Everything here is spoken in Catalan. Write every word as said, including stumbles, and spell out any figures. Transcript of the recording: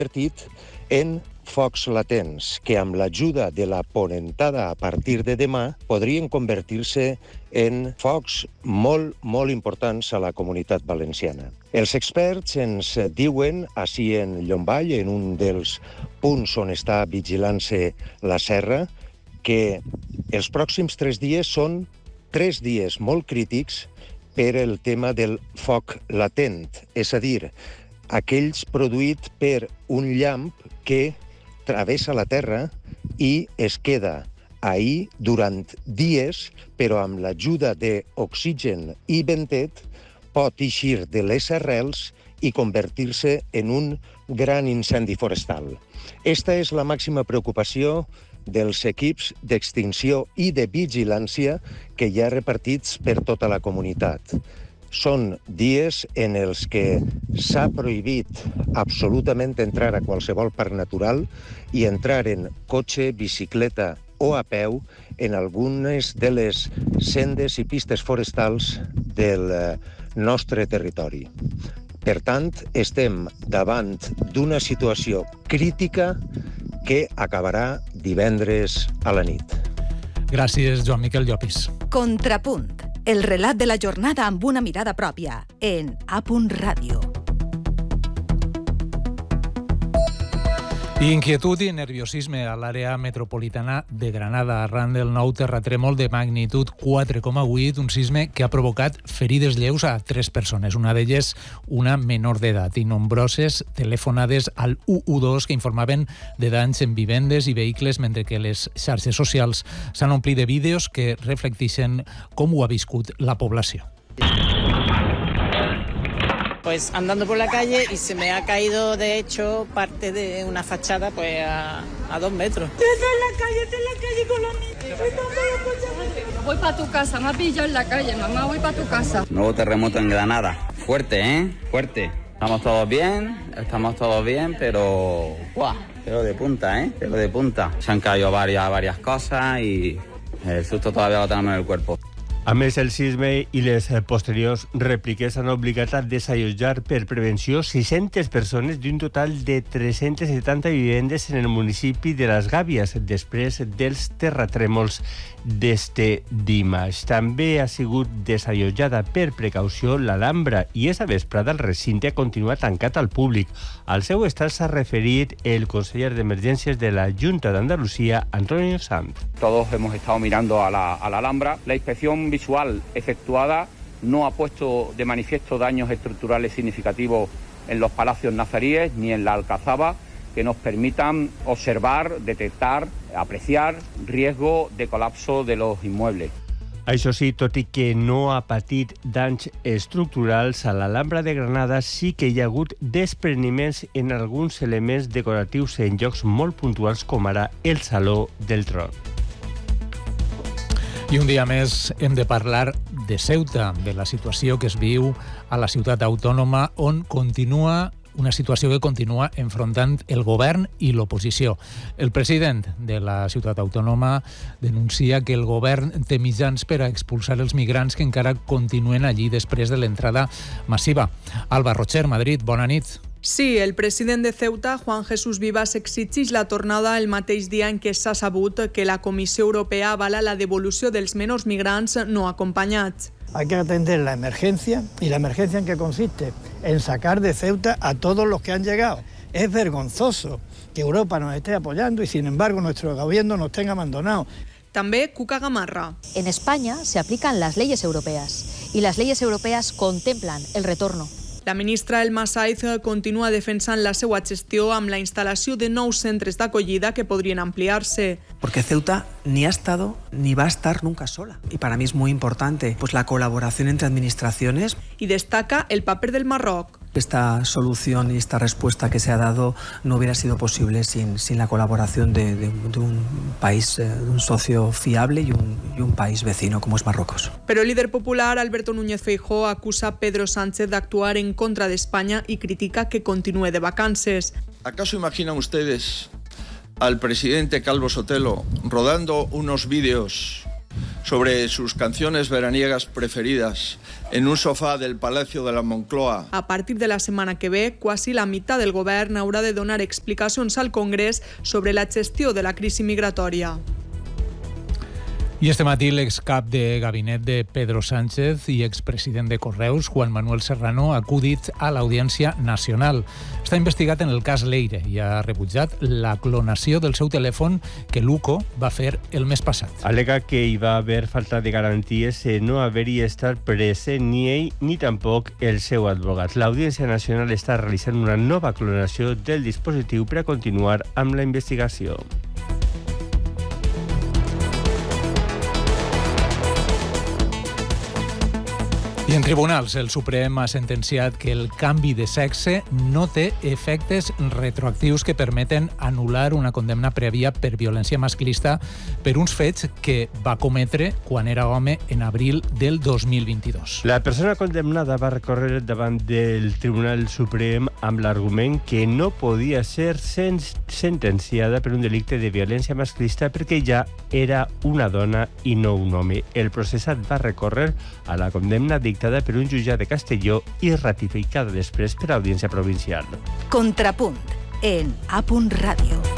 convertit en focs latents, que amb l'ajuda de la ponentada a partir de demà podrien convertir-se en focs molt, molt importants a la comunitat valenciana. Els experts ens diuen, així en Llombai, en un dels punts on està vigilant-se la serra, que els pròxims tres dies són tres dies molt crítics per el tema del foc latent, és a dir, aquells produïts per un llamp que travessa la terra i es queda ahí durant dies, però amb l'ajuda d'oxigen i ventet pot eixir de les arrels i convertir-se en un gran incendi forestal. Esta és la màxima preocupació dels equips d'extinció i de vigilància que hi ha repartits per tota la comunitat. Són dies en els que s'ha prohibit absolutament entrar a qualsevol parc natural i entrar en cotxe, bicicleta o a peu en algunes de les sendes i pistes forestals del nostre territori. Per tant, estem davant d'una situació crítica que acabarà divendres a la nit. Gràcies, Joan Miquel Llopis. Contrapunt. El relat de la jornada amb una mirada pròpia en A Punt Ràdio. Inquietud i nerviosisme a l'àrea metropolitana de Granada arran del nou terratrèmol de magnitud quatre coma vuit, un sisme que ha provocat ferides lleus a tres persones, una d'elles una menor d'edat, i nombroses telefonades al u u dos que informaven de danys en vivendes i vehicles, mentre que les xarxes socials s'han omplit de vídeos que reflecteixen com ho ha viscut la població. Pues andando por la calle y se me ha caído, de hecho, parte de una fachada pues a, a dos metros. Estoy en la calle, estoy en la calle con los niños. Voy para tu casa, me ha pillado en la calle, mamá, voy para tu casa. Nuevo terremoto en Granada. Fuerte, ¿eh? Fuerte. Estamos todos bien, estamos todos bien, pero... ¡Buah! Pero de punta, ¿eh? Pero de punta. Se han caído varias, varias cosas y el susto todavía lo tenemos en el cuerpo. A més, el sisme i les posteriors rèpliques han obligat a desallotjar per prevenció sis-centes persones d'un total de tres-centes setanta vivendes en el municipi de Les Gàbies després dels terratrèmols d'este dimarts. També ha sigut desallotjada per precaució l'Alhambra i esa vesprada el recinte ha continuat tancat al públic. Al seu estat s'ha referit el conseller d'Emergències de la Junta d'Andalucía, Antonio Sanz. Todos hemos estado mirando a la, a la Alhambra. La inspección visual efectuada no ha puesto de manifiesto daños estructurales significativos en los palacios nazaríes ni en la Alcazaba que nos permitan observar, detectar, apreciar riesgo de colapso de los inmuebles. Això sí, tot i que no ha patit danys estructurals, a l'Alhambra de Granada sí que hi ha hagut despreniments en alguns elements decoratius en llocs molt puntuals com ara el Saló del Tron. I un dia més hem de parlar de Ceuta, de la situació que es viu a la ciutat autònoma on continua una situació que continua enfrontant el govern i l'oposició. El president de la ciutat autònoma denuncia que el govern té mitjans per a expulsar els migrants que encara continuen allí després de l'entrada massiva. Alba Rocher, Madrid, bona nit. Sí, el president de Ceuta, Juan Jesús Vivas, exigeix la tornada el mateix dia en què s'ha sabut que la Comissió Europea avala la devolució dels menors migrants no acompanyats. Hay que atender la emergencia, y la emergencia en qué consiste, en sacar de Ceuta a todos los que han llegado. Es vergonzoso que Europa nos esté apoyando y sin embargo nuestro gobierno nos tenga abandonados. També Cuca Gamarra. En España se aplican las leyes europeas y las leyes europeas contemplan el retorno. La ministra Elma Saiz continua defensant la seva gestió amb la instal·lació de nous centres d'acollida que podrien ampliar-se. Porque Ceuta ni ha estado ni va a estar nunca sola. Y para mí es muy importante pues, la colaboración entre administraciones. Y destaca el papel del Marroc. Esta solución y esta respuesta que se ha dado no hubiera sido posible sin, sin la colaboración de, de, de un país, de un socio fiable y un, y un país vecino como es Marruecos. Pero el líder popular, Alberto Núñez Feijóo, acusa a Pedro Sánchez de actuar en contra de España y critica que continúe de vacances. ¿Acaso imaginan ustedes al presidente Calvo Sotelo rodando unos vídeos sobre sus canciones veraniegas preferidas en un sofà del Palacio de la Moncloa. A partir de la setmana que ve, quasi la meitat del govern haurà de donar explicacions al Congrés sobre la gestió de la crisi migratòria. I este matí l'excap de gabinet de Pedro Sánchez i expresident de Correus, Juan Manuel Serrano, ha acudit a l'Audiència Nacional. Està investigat en el cas Leire i ha rebutjat la clonació del seu telèfon que l'U C O va fer el mes passat. Alega que hi va haver falta de garanties en no haver-hi estat present ni ell ni tampoc el seu advocat. L'Audiència Nacional està realitzant una nova clonació del dispositiu per a continuar amb la investigació. I en tribunals, el Suprem ha sentenciat que el canvi de sexe no té efectes retroactius que permeten anul·lar una condemna prèvia per violència masclista per uns fets que va cometre quan era home en abril del dos mil vint-i-dos. La persona condemnada va recórrer davant del Tribunal Suprem amb l'argument que no podia ser sen- sentenciada per un delicte de violència masclista perquè ja era una dona i no un home. El processat va recórrer a la condemna dictada per un jutjat de Castelló i ratificada després per l'Audiència Provincial. Contrapunt en A. Ràdio.